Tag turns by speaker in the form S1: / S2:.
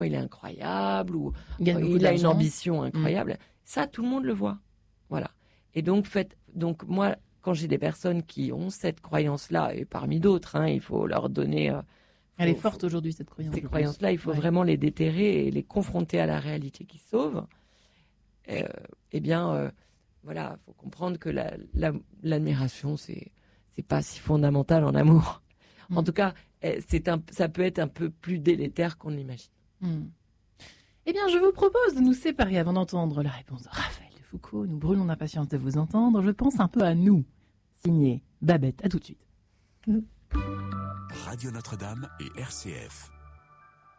S1: il est incroyable, ou
S2: il gagne beaucoup
S1: il a une
S2: d'argent.
S1: ambition incroyable. Ça, tout le monde le voit. Voilà. Et donc, moi, quand j'ai des personnes qui ont cette croyance-là, et parmi d'autres, il faut leur donner...
S2: Elle est forte aujourd'hui, cette croyance.
S1: Ces croyances-là, il faut vraiment les déterrer et les confronter à la réalité qui sauve. Voilà, faut comprendre que l'admiration, c'est pas si fondamental en amour. En tout cas, ça peut être un peu plus délétère qu'on l'imagine.
S2: Eh bien, je vous propose de nous séparer avant d'entendre la réponse de Raphaël de Foucault. Nous brûlons d'impatience de vous entendre. Je pense un peu à nous. Signé Babette. À tout de suite.
S3: Radio Notre-Dame et RCF.